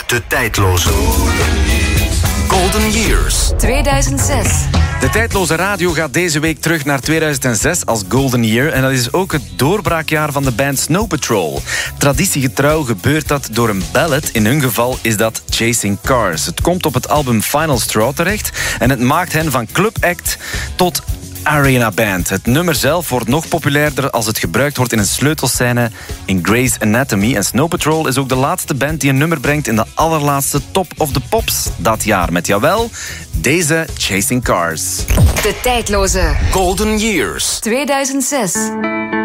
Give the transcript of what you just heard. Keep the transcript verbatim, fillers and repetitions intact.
De tijdloze Golden Years. tweeduizend zes. De tijdloze radio gaat deze week terug naar tweeduizend zes als Golden Year. En dat is ook het doorbraakjaar van de band Snow Patrol. Traditiegetrouw gebeurt dat door een ballad. In hun geval is dat Chasing Cars. Het komt op het album Final Straw terecht. En het maakt hen van clubact tot arena band. Het nummer zelf wordt nog populairder als het gebruikt wordt in een sleutelscène in Grey's Anatomy. En Snow Patrol is ook de laatste band die een nummer brengt in de allerlaatste Top of the Pops dat jaar. Met jawel, deze Chasing Cars. De tijdloze Golden Years. tweeduizend zes.